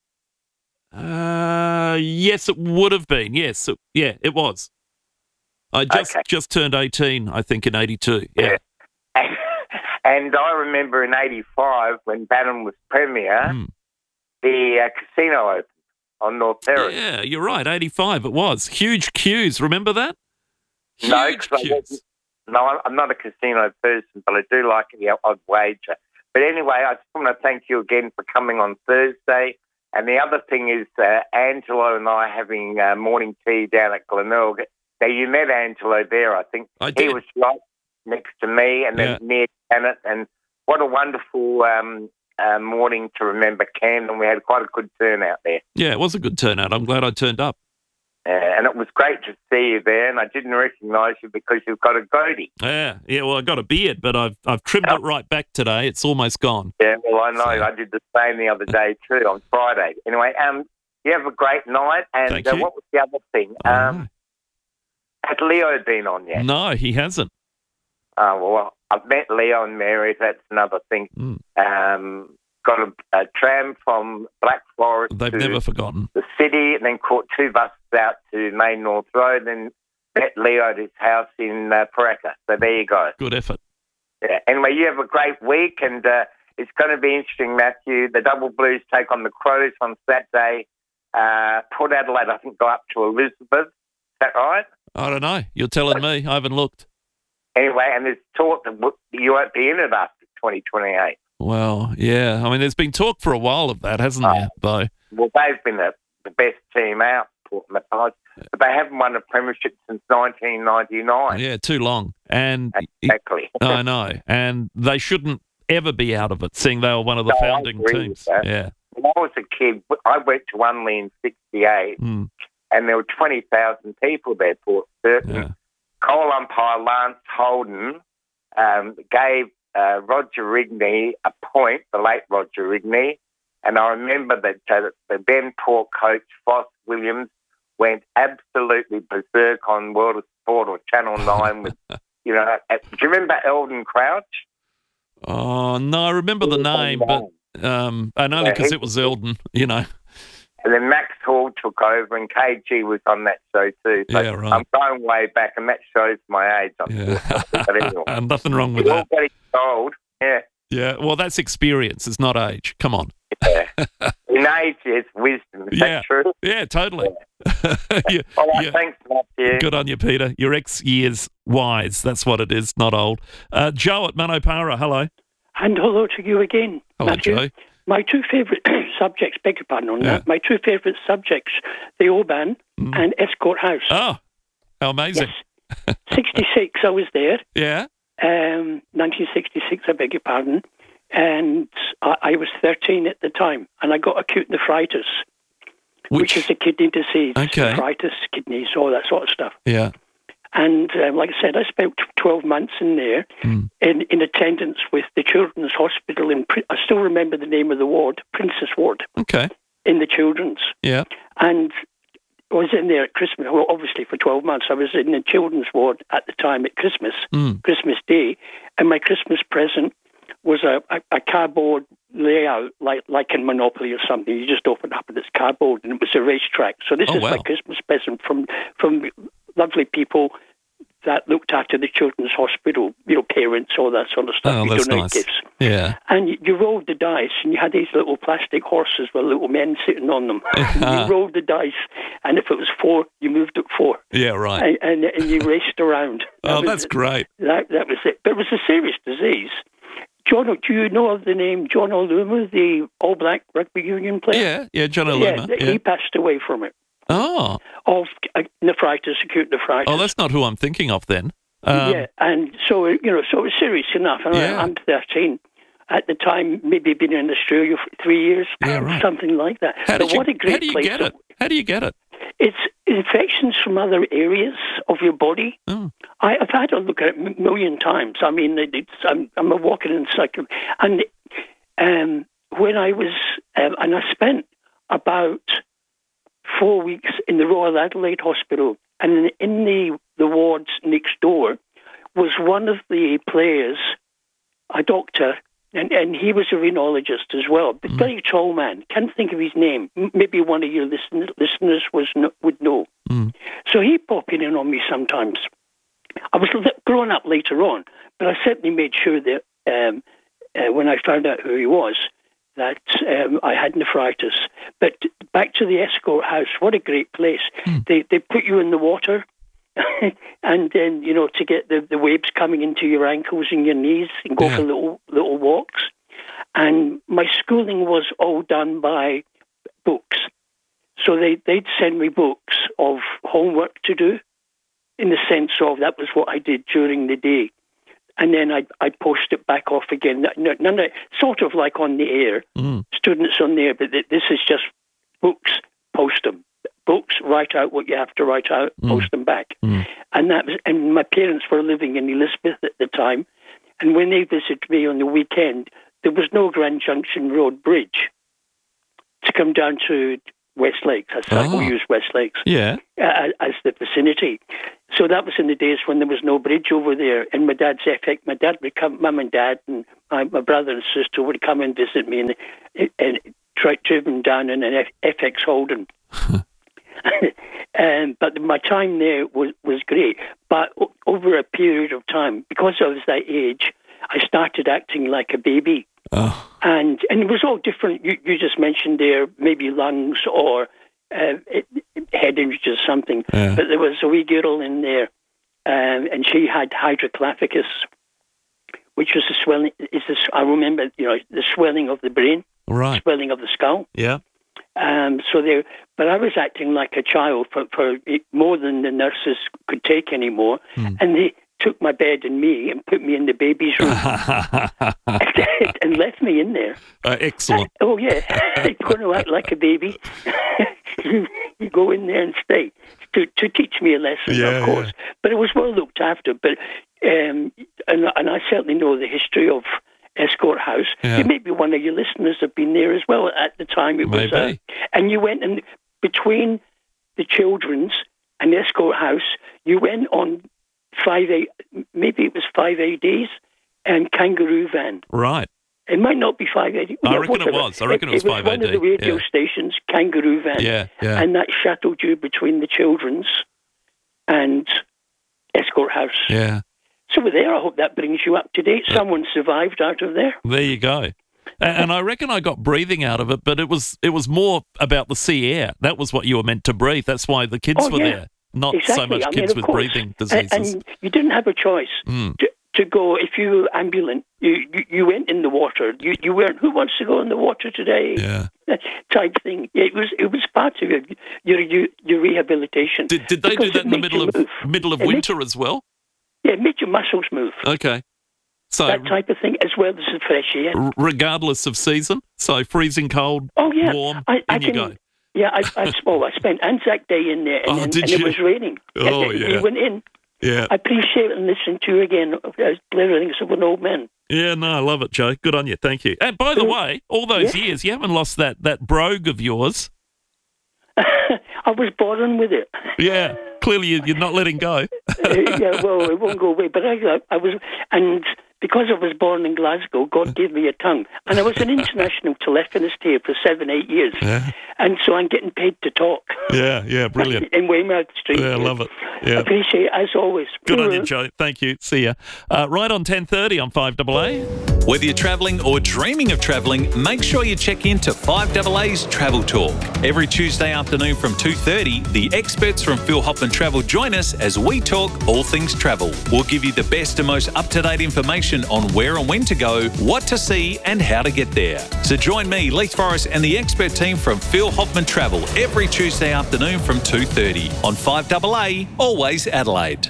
Uh, yes, it would have been. Yes, it, yeah, it was. I just Okay. just turned eighteen, I think, in eighty-two. Yeah. And I remember in eighty-five when Bannon was Premier, Hmm. the uh, casino opened. on North Terrace. Yeah, you're right. eighty-five it was. Huge queues. Remember that? Huge no, 'cause I queues. wasn't- no, I'm- I'm not a casino person, but I do like the odd wager. But anyway, I just want to thank you again for coming on Thursday. And the other thing is uh, Angelo and I having uh, morning tea down at Glenelg. Now, you met Angelo there, I think. I He did. was right next to me and then Yeah. near Janet. And what a wonderful um, uh, morning to remember Camden. We had quite a good turnout there. Yeah, it was a good turnout. I'm glad I turned up. Uh, and it was great to see you there. And I didn't recognise you because you've got a goatee. Yeah, yeah. Well, I got a beard, but I've I've trimmed it right back today. It's almost gone. Yeah, well, I know. I did the same the other day too, on Friday. Anyway, um, you have a great night. And Thank uh, you. what was the other thing? Um, has Leo been on yet? No, he hasn't. Oh, well, I've met Leo and Mary. That's another thing. Mm. Um, got a, a tram from Black Forest They've to never forgotten. the city, and then caught two buses out to Main North Road, then met Leo at his house in uh, Paraka. So there you go. Good effort. Yeah. Anyway, you have a great week, and uh, it's going to be interesting, Matthew. The Double Blues take on the Crows on Saturday. Uh, Port Adelaide, I think, go up to Elizabeth. Is that right? I don't know. You're telling me. I haven't looked. Anyway, and there's talk that w- you won't be in it after twenty twenty-eight. Well, yeah. I mean, there's been talk for a while of that, hasn't there? Though. Well, they've been the, the best team out, Port Matthias, but they haven't won a premiership since nineteen ninety-nine. Yeah, too long. And Exactly. I know. And they shouldn't ever be out of it, seeing they were one of the No, I founding agree teams. with that. Yeah. When I was a kid, I went to Unley in sixty-eight, Mm. and there were twenty thousand people there, Port Certain. Yeah. Coal umpire Lance Holden um, gave uh, Roger Rigney a point, the late Roger Rigney, and I remember that uh, the then Port coach, Foss Williams, went absolutely berserk on World of Sport or Channel nine with, you know, uh, do you remember Eldon Crouch? Oh, no, I remember the name, but um, and only Yeah, because he- it was Eldon, you know. And then Max Hall took over, and K G was on that show too. So Yeah, right. I'm going way back, and that shows my age. Yeah. But anyway, And nothing wrong with you're that. all getting old. Yeah. Yeah, well, that's experience. It's not age. Come on. In age, it's wisdom. Is Yeah. that true? Yeah, totally. Yeah, All right, yeah. thanks, Matthew. Good on you, Peter. You're X years wise. That's what it is, not old. Uh, Joe at Manopara, hello. And hello to you again, Hello, Matthew. Joe. My two favourite subjects, beg your pardon on Yeah. that, my two favourite subjects, the Oban and Escort House. Oh, how amazing. sixty-six, I was there. Yeah. Um, nineteen sixty-six, I beg your pardon. And I, I was thirteen at the time, and I got acute nephritis, which, is a kidney disease. Okay. Nephritis, kidneys, all that sort of stuff. Yeah. And um, like I said, I spent twelve months in there Mm. in, in attendance with the Children's Hospital. In, Pri- I still remember the name of the ward, Princess Ward, Okay. in the Children's. Yeah. And I was in there at Christmas. Well, obviously for twelve months. I was in the Children's Ward at the time at Christmas, Mm. Christmas Day. And my Christmas present was a, a, a cardboard layout, like like in Monopoly or something. You just open up and it's cardboard, and it was a racetrack. So this Oh, is my wow. Christmas present from from lovely people that looked after the Children's Hospital, you know, parents, all that sort of stuff. Oh, you that's donate nice. gifts. Yeah. And you, you rolled the dice, and you had these little plastic horses with little men sitting on them. And Uh-huh. you rolled the dice, and if it was four, you moved it four. Yeah, right. And, and, and you raced around. That Oh, was- that's great. That, that was it. But it was a serious disease. John, do you know of the name John O'Luma, the All Black rugby union player? Yeah, yeah, John O'Luma. Yeah, Yeah. he passed away from it. Oh. Of uh, nephritis, acute nephritis. Oh, that's not who I'm thinking of then. Um, yeah, and so, you know, so it was serious enough. And Yeah. I, I'm thirteen. At the time, maybe been in Australia for three years, Yeah, right. something like that. How but did you, what a great how do you place. get it? How do you get it? It's infections from other areas of your body. Oh. I, I've had a look at it a million times. I mean, it- it's, I'm, I'm a walking encyclopedia. And um, when I was, um, and I spent about four weeks in the Royal Adelaide Hospital, and in, in the, the wards next door was one of the players, a doctor, and, and he was a rhinologist as well, but Mm. very tall man. Can't think of his name. M- Maybe one of your listen- listeners was no, would know. Mm. So he popping in on me sometimes. I was li- growing up later on, but I certainly made sure that um, uh, when I found out who he was, that um, I had nephritis. But back to the Escort House. What a great place. Hmm. They they put you in the water and then, you know, to get the, the waves coming into your ankles and your knees and go Yeah. for little little walks. And my schooling was all done by books. So they, they'd send me books of homework to do, in the sense of that was what I did during the day. And then I'd, I'd post it back off again. None, none of, sort of like on the air, Mm. students on there, but th- this is just books, post them. Books, write out what you have to write out, Mm. post them back. Mm. And that was, and my parents were living in Elizabeth at the time. And when they visited me on the weekend, there was no Grand Junction Road Bridge to come down to West Lakes. That's how Oh. we use West Lakes Yeah. uh, as the vicinity. So that was in the days when there was no bridge over there. And my dad's F X, my dad would come, mum and dad, and my, my brother and sister would come and visit me and, and try to drive down in an F- FX Holden. um, but my time there was, was great. But o- over a period of time, because I was that age, I started acting like a baby. Oh. And and it was all different. You, you just mentioned there maybe lungs or uh, head injuries or something. Yeah. But there was a wee girl in there, um, and she had hydroclaphicus, which was the swelling. Is this? I remember, you know, the swelling of the brain, Right. swelling of the skull. Yeah. Um, so they, but I was acting like a child for, for more than the nurses could take anymore, Hmm. and they took my bed and me and put me in the baby's room and left me in there. Uh, excellent. Oh yeah, you're going to act like a baby. you, you go in there and stay to to teach me a lesson, Yeah, of course. yeah. But it was well looked after. But um, and and I certainly know the history of Escort House. Yeah. Maybe one of your listeners have been there as well. At the time, it was, uh, Maybe. and you went and between the children's and Escort House, you went on five eight, maybe it was five A Ds and Kangaroo Van. Right. It might not be five A D. I reckon it was. I reckon it was five A D, one of the radio yeah. stations, Kangaroo Van. Yeah, yeah. And that shuttled you between the children's and Escort House. Yeah. So we're there. I hope that brings you up to date. Someone survived out of there. There you go. And, and I reckon I got breathing out of it, but it was it was more about the sea air. That was what you were meant to breathe. That's why the kids Oh, were yeah. there, not Exactly. so much I mean, kids of with course. breathing And- diseases. And you didn't have a choice Mm. to, to go. If you were ambulant, you, you, you went in the water. You, you weren't, who wants to go in the water today? Yeah. Type thing. Yeah, it was it was part of your your, your, your rehabilitation. Did, did they Because do that it in the made middle you of move. middle of It made- winter as well? Yeah, it made your muscles move. Okay. So That type of thing, as well as the fresh air. r- regardless of season, so freezing cold, Oh yeah, warm, I, I in you can, go. Yeah, I, I, well, I spent Anzac Day in there, and, Oh, and, did and you? it was raining. Oh, And yeah. We went in. Yeah. I appreciate it and listen to you again. As blaring of an old man. Yeah, no, I love it, Joe. Good on you. Thank you. And by the Mm. way, all those Yeah. years, you haven't lost that, that brogue of yours. I was born with it. Yeah, clearly you, you're not letting go. Uh, yeah, well, it won't go away. But I, I was, and because I was born in Glasgow, God gave me a tongue, and I was an international telephonist here for seven, eight years, Yeah, and so I'm getting paid to talk. yeah, yeah, brilliant. In Weymouth Street. Yeah, I love it. Yeah. Appreciate it as always. Good on you, Joe. Thank you. See ya. Uh, right on ten thirty on five A A. Whether you're travelling or dreaming of travelling, make sure you check in to five A A's Travel Talk. Every Tuesday afternoon from two thirty, the experts from Phil Hoffman Travel join us as we talk all things travel. We'll give you the best and most up-to-date information on where and when to go, what to see and how to get there. So join me, Leith Forrest and the expert team from Phil Hoffman Travel every Tuesday afternoon from two thirty on five A A, always Adelaide.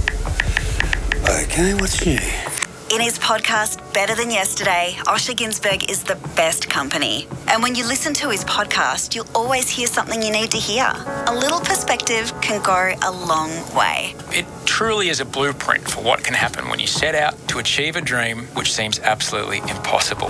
Okay, what's new? In his podcast, Better Than Yesterday, Osher Ginsberg is the best company. And when you listen to his podcast, you'll always hear something you need to hear. A little perspective can go a long way. It truly is a blueprint for what can happen when you set out to achieve a dream which seems absolutely impossible.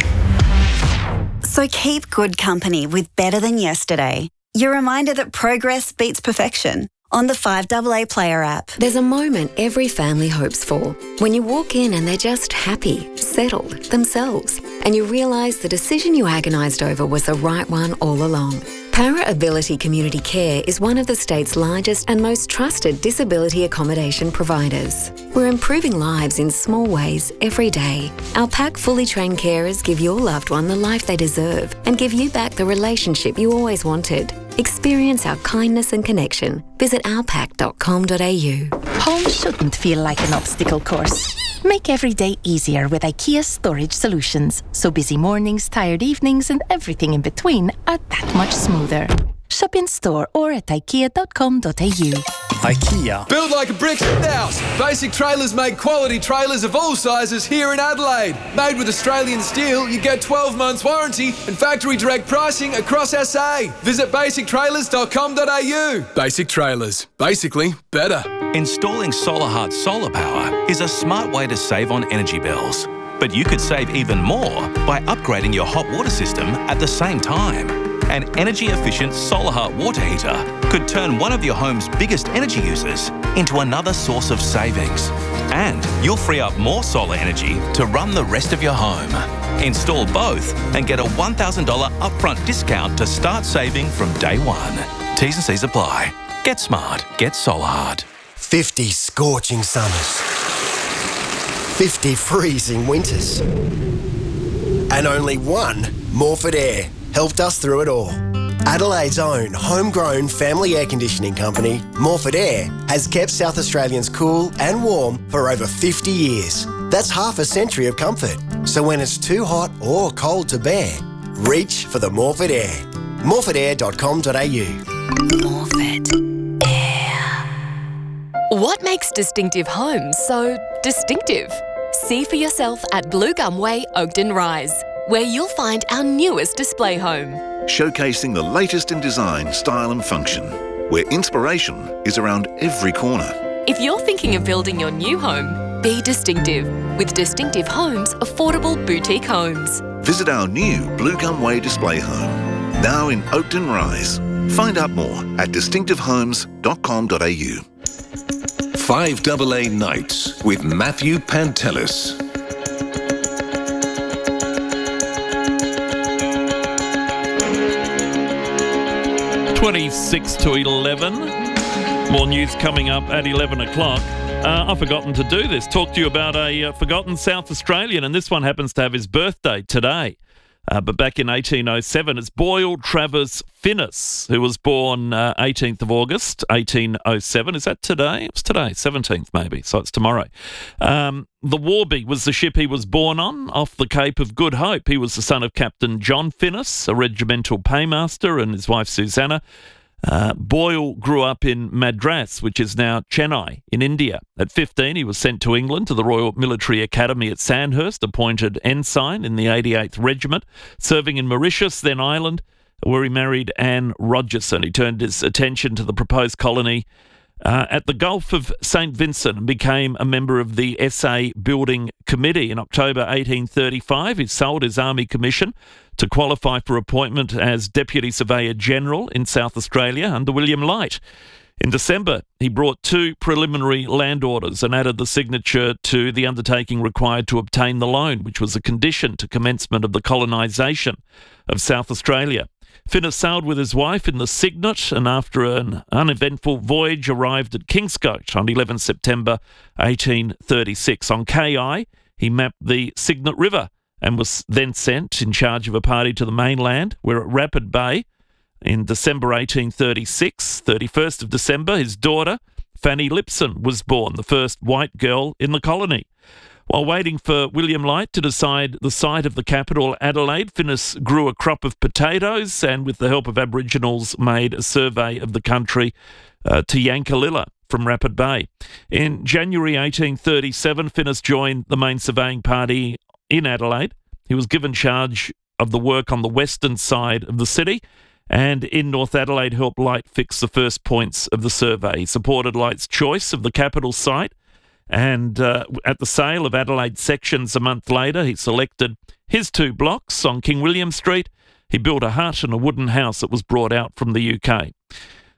So keep good company with Better Than Yesterday. Your reminder that progress beats perfection. on the five A A Player app. There's a moment every family hopes for. When you walk in and they're just happy, settled, themselves, and you realise the decision you agonised over was the right one all along. Para Ability Community Care is one of the state's largest and most trusted disability accommodation providers. We're improving lives in small ways every day. Our P A C fully trained carers give your loved one the life they deserve and give you back the relationship you always wanted. Experience our kindness and connection. Visit our pac dot com dot a u. Home shouldn't feel like an obstacle course. Make every day easier with IKEA Storage Solutions, so busy mornings, tired evenings, and everything in between are that much smoother. Shop in store or at ikea dot com dot a u. IKEA. Build like a brick house. Basic Trailers make quality trailers of all sizes here in Adelaide. Made with Australian steel, you get twelve months warranty and factory direct pricing across S A. Visit basic trailers dot com dot a u. Basic Trailers. Basically better. Installing SolarHeart solar power is a smart way to save on energy bills. But you could save even more by upgrading your hot water system at the same time. An energy-efficient SolarHeart water heater could turn one of your home's biggest energy users into another source of savings. And you'll free up more solar energy to run the rest of your home. Install both and get a one thousand dollars upfront discount to start saving from day one. T's and C's apply. Get smart. Get SolarHeart. fifty scorching summers. fifty freezing winters. And only one Morford Air helped us through it all. Adelaide's own homegrown family air conditioning company, Morford Air, has kept South Australians cool and warm for over fifty years. That's half a century of comfort. So when it's too hot or cold to bear, reach for the Morford Air. morford air dot com dot a u. Morford Air. What makes distinctive homes so distinctive? See for yourself at Blue Gum Way, Oakden Rise, where you'll find our newest display home. Showcasing the latest in design, style and function, where inspiration is around every corner. If you're thinking of building your new home, be distinctive with Distinctive Homes Affordable Boutique Homes. Visit our new Blue Gum Way display home, now in Oakden Rise. Find out more at distinctive homes dot com dot a u. five A A Nights with Matthew Pantelis. twenty-six to eleven. More news coming up at eleven o'clock. Uh, I've forgotten to do this. Talk to you about a uh, forgotten South Australian, and this one happens to have his birthday today. Uh, but back in eighteen oh seven, it's Boyle Travers Finnis, who was born uh, eighteenth of August, eighteen oh seven. Is that today? It's today, seventeenth maybe, so it's tomorrow. Um, the Warby was the ship he was born on, off the Cape of Good Hope. He was the son of Captain John Finnis, a regimental paymaster, and his wife Susanna. Uh, Boyle grew up in Madras, which is now Chennai, in India. At fifteen, he was sent to England to the Royal Military Academy at Sandhurst, appointed ensign in the eighty-eighth Regiment, serving in Mauritius, then Ireland, where he married Anne Rogerson. He turned his attention to the proposed colony uh, at the Gulf of Saint Vincent and became a member of the S A Building Committee. In October eighteen thirty-five, he sold his army commission to qualify for appointment as Deputy Surveyor General in South Australia under William Light. In December, he brought two preliminary land orders and added the signature to the undertaking required to obtain the loan, which was a condition to commencement of the colonisation of South Australia. Finnis sailed with his wife in the Cygnet and after an uneventful voyage arrived at Kingscote on eleventh September eighteen thirty-six. On K I, he mapped the Cygnet River and was then sent in charge of a party to the mainland, where at Rapid Bay in December eighteen thirty-six, thirty-first of December, his daughter, Fanny Lipson, was born, the first white girl in the colony. While waiting for William Light to decide the site of the capital, Adelaide, Finnis grew a crop of potatoes and, with the help of Aboriginals, made a survey of the country uh, to Yankalilla from Rapid Bay. In January eighteen thirty-seven, Finnis joined the main surveying party in Adelaide. He was given charge of the work on the western side of the city, and in North Adelaide helped Light fix the first points of the survey. He supported Light's choice of the capital site, and uh, at the sale of Adelaide sections a month later, he selected his two blocks on King William Street. He built a hut and a wooden house that was brought out from the U K.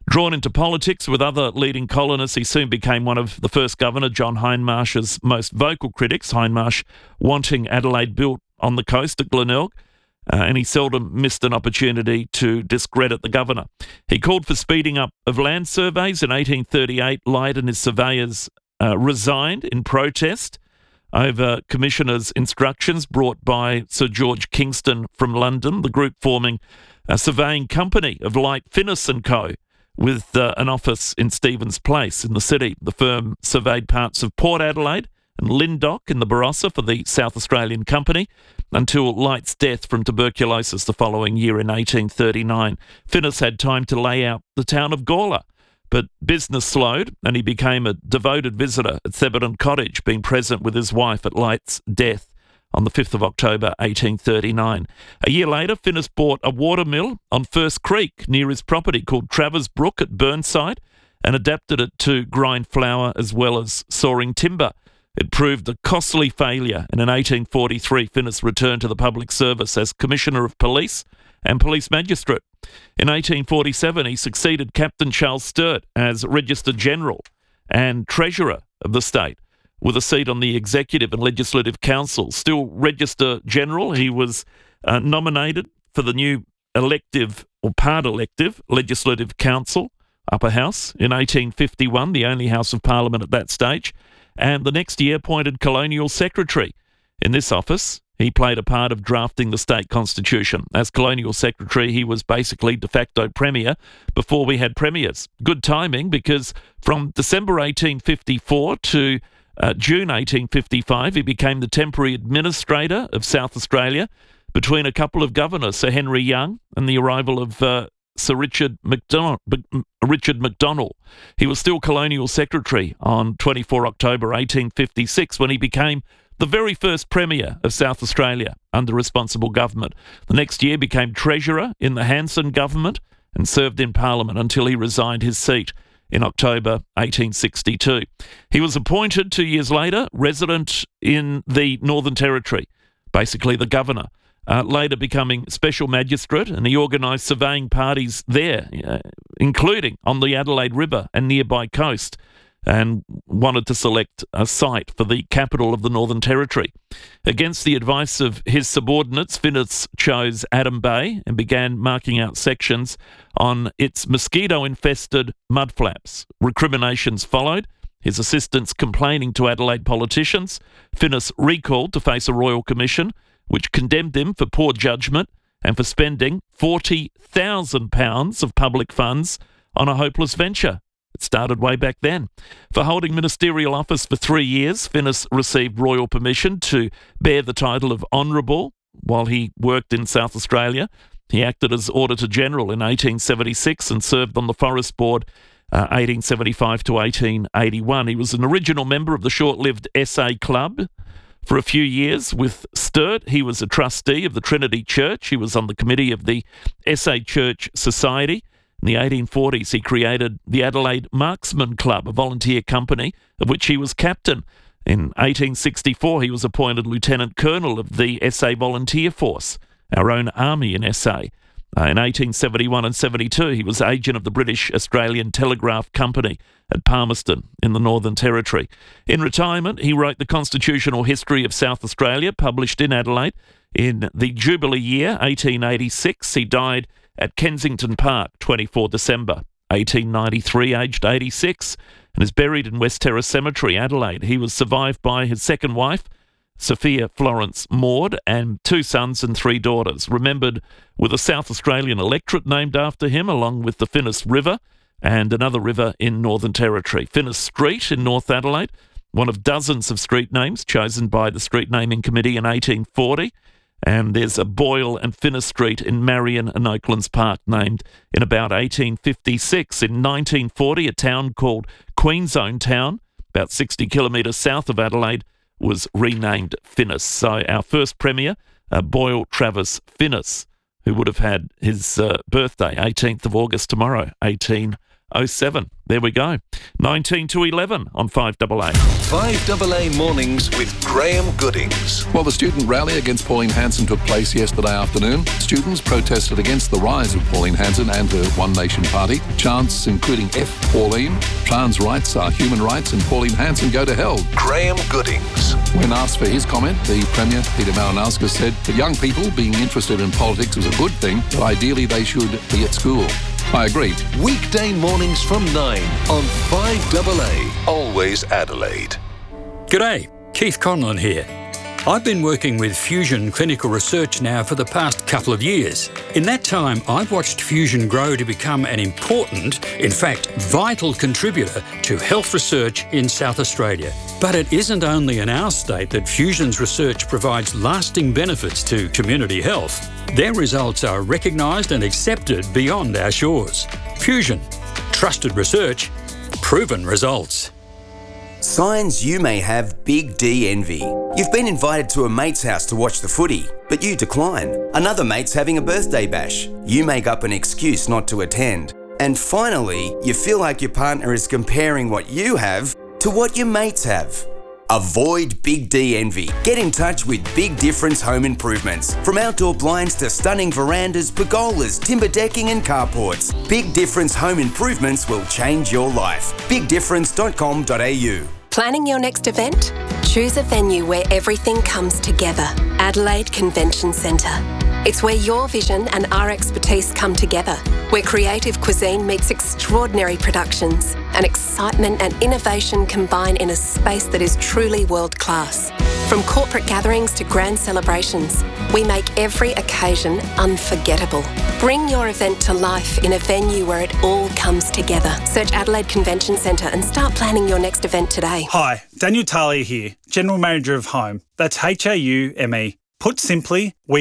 Drawn into politics with other leading colonists, he soon became one of the first governor, John Hindmarsh's most vocal critics, Hindmarsh wanting Adelaide built on the coast at Glenelg, uh, and he seldom missed an opportunity to discredit the governor. He called for speeding up of land surveys. In eighteen thirty-eight, Lyde and his surveyors uh, resigned in protest over commissioners' instructions brought by Sir George Kingston from London, the group forming a surveying company of Light, Finnis and Co., with uh, an office in Stevens Place in the city. The firm surveyed parts of Port Adelaide and Lyndoch in the Barossa for the South Australian Company until Light's death from tuberculosis the following year in eighteen thirty-nine. Finnis had time to lay out the town of Gawler, but business slowed and he became a devoted visitor at Theberton Cottage, being present with his wife at Light's death on the fifth of October eighteen thirty-nine. A year later, Finnis bought a watermill on First Creek near his property called Travers Brook at Burnside and adapted it to grind flour as well as sawing timber. It proved a costly failure, and in eighteen forty-three, Finnis returned to the public service as Commissioner of Police and Police Magistrate. In eighteen forty-seven, he succeeded Captain Charles Sturt as Register General and Treasurer of the state, with a seat on the Executive and Legislative Council. Still Register General, he was uh, nominated for the new elective, or part elective, Legislative Council, Upper House, in eighteen fifty-one, the only House of Parliament at that stage, and the next year appointed Colonial Secretary. In this office, he played a part of drafting the state constitution. As Colonial Secretary, he was basically de facto Premier before we had premiers. Good timing, because from December eighteen fifty-four to Uh, June eighteen fifty-five, he became the temporary administrator of South Australia between a couple of governors, Sir Henry Young and the arrival of uh, Sir Richard McDonald, Richard McDonnell. He was still Colonial Secretary on the twenty-fourth of October eighteen fifty-six when he became the very first Premier of South Australia under responsible government. The next year became Treasurer in the Hanson government and served in Parliament until he resigned his seat in October eighteen sixty-two. He was appointed two years later resident in the Northern Territory, basically the governor, uh, later becoming special magistrate, and he organised surveying parties there, uh, including on the Adelaide River and nearby coast, and wanted to select a site for the capital of the Northern Territory. Against the advice of his subordinates, Finnis chose Adam Bay and began marking out sections on its mosquito-infested mudflaps. Recriminations followed, his assistants complaining to Adelaide politicians. Finnis recalled to face a royal commission, which condemned him for poor judgment and for spending forty thousand pounds of public funds on a hopeless venture. It started way back then. For holding ministerial office for three years, Finnis received royal permission to bear the title of Honourable while he worked in South Australia. He acted as Auditor General in eighteen seventy-six and served on the Forest Board uh, eighteen seventy-five to eighteen eighty-one. He was an original member of the short-lived S A Club for a few years with Sturt. He was a trustee of the Trinity Church. He was on the committee of the S A Church Society. In the eighteen forties, he created the Adelaide Marksman Club, a volunteer company of which he was captain. In eighteen sixty-four, he was appointed Lieutenant Colonel of the S A Volunteer Force, our own army in S A. Uh, in eighteen seventy-one and seventy-two, he was agent of the British Australian Telegraph Company at Palmerston in the Northern Territory. In retirement, he wrote the Constitutional History of South Australia, published in Adelaide. In the Jubilee year, eighteen eighty-six, he died at Kensington Park, the twenty-fourth of December, eighteen ninety-three, aged eighty-six, and is buried in West Terrace Cemetery, Adelaide. He was survived by his second wife, Sophia Florence Maud, and two sons and three daughters, remembered with a South Australian electorate named after him, along with the Finnis River and another river in Northern Territory. Finnis Street in North Adelaide, one of dozens of street names chosen by the Street Naming Committee in eighteen forty. And there's a Boyle and Finnis Street in Marion and Oaklands Park named in about eighteen fifty-six. In nineteen forty, a town called Queen's Own Town, about sixty kilometres south of Adelaide, was renamed Finnis. So our first Premier, uh, Boyle Travis Finnis, who would have had his uh, birthday, eighteenth of August tomorrow, eighteen oh seven. There we go. nineteen to eleven on five A A. five A A Mornings with Graham Goodings. Well, the student rally against Pauline Hanson took place yesterday afternoon. Students protested against the rise of Pauline Hanson and her One Nation Party. Chants including F Pauline, trans rights are human rights, and Pauline Hanson go to hell. Graham Goodings. When asked for his comment, the Premier, Peter Malinauskas, said that young people being interested in politics was a good thing, but ideally they should be at school. I agree. Weekday mornings from nine on five A A. Always Adelaide. G'day, Keith Conlon here. I've been working with Fusion Clinical Research now for the past couple of years. In that time, I've watched Fusion grow to become an important, in fact, vital contributor to health research in South Australia. But it isn't only in our state that Fusion's research provides lasting benefits to community health. Their results are recognised and accepted beyond our shores. Fusion. Trusted research. Proven results. Signs you may have Big D envy. You've been invited to a mate's house to watch the footy, but you decline. Another mate's having a birthday bash. You make up an excuse not to attend. And finally, you feel like your partner is comparing what you have to what your mates have. Avoid Big D envy. Get in touch with Big Difference Home Improvements. From outdoor blinds to stunning verandas, pergolas, timber decking and carports, Big Difference Home Improvements will change your life. big difference dot com dot a u. Planning your next event? Choose a venue where everything comes together. Adelaide Convention Centre. It's where your vision and our expertise come together, where creative cuisine meets extraordinary productions, and excitement and innovation combine in a space that is truly world-class. From corporate gatherings to grand celebrations, we make every occasion unforgettable. Bring your event to life in a venue where it all comes together. Search Adelaide Convention Centre and start planning your next event today. Hi, Daniel Talia here, General Manager of Home. That's H A U M E. Put simply, we